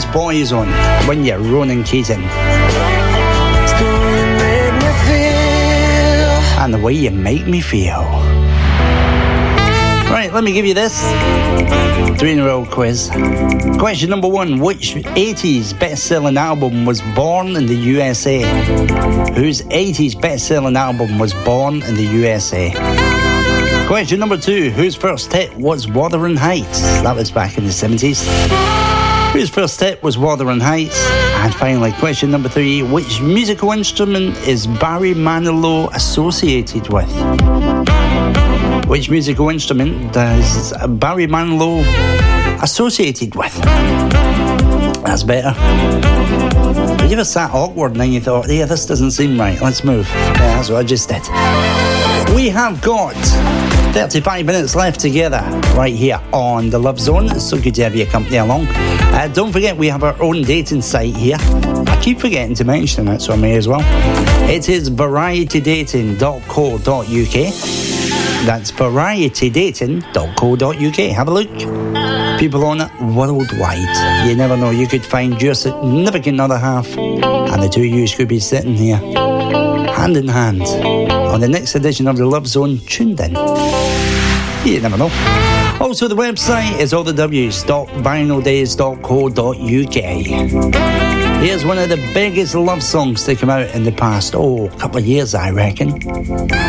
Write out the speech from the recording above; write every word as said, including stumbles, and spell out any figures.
Boyzone when you're Ronan Keating. And the way you make me feel. Right, let me give you this three in a row quiz. Question number one: which eighties best-selling album was born in the U S A? Whose eighties best-selling album was born in the U S A? Question number two: whose first hit was Wuthering Heights? That was back in the seventies. Whose first hit was Wuthering Heights? And finally, question number three: which musical instrument is Barry Manilow associated with? Which musical instrument does Barry Manilow associated with? That's better. Have you ever sat awkward and then you thought, yeah, this doesn't seem right, let's move? Yeah, that's what I just did. We have got thirty-five minutes left together right here on The Love Zone. It's so good to have your company along. Uh, don't forget, we have our own dating site here. I keep forgetting to mention it, so I may as well. It is variety dating dot co dot uk. That's variety dating dot co dot uk. Have a look. People on it worldwide. You never know, you could find your significant other half and the two of you could be sitting here hand in hand on the next edition of The Love Zone, tuned in. You never know. Also, the website is all the w's dot vinyl days dot co dot uk. Here's one of the biggest love songs to come out in the past, oh, a couple of years, I reckon.